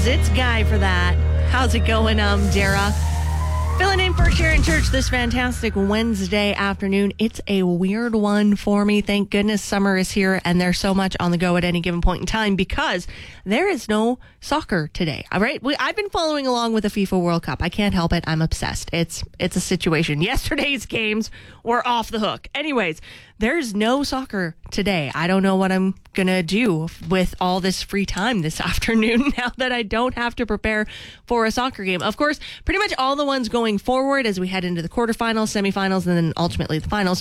Finals. It's Guy for that. How's it going, Dara? Filling in for Sharon Church this fantastic Wednesday afternoon. It's a weird one for me. Thank goodness summer is here and there's so much on the go at any given point in time because there is no soccer today. All right. I've been following along with the FIFA World Cup. I can't help it. I'm obsessed. It's a situation. Yesterday's games were off the hook. Anyways, there's no soccer today. I don't know what I'm going to do with all this free time this afternoon now that I don't have to prepare for a soccer game. Of course, pretty much all the ones going forward as we head into the quarterfinals, semifinals, and then ultimately the finals